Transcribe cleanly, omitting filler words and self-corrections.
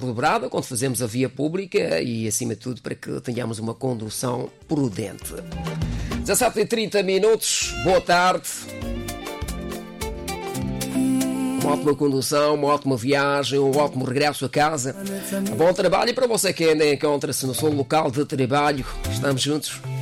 dobrada quando fazemos a via pública e, acima de tudo, para que tenhamos uma condução prudente. 17h30, boa tarde. Uma ótima condução, uma ótima viagem, um ótimo regresso a casa. Bom trabalho, e para você que ainda encontra-se no seu local de trabalho, estamos juntos.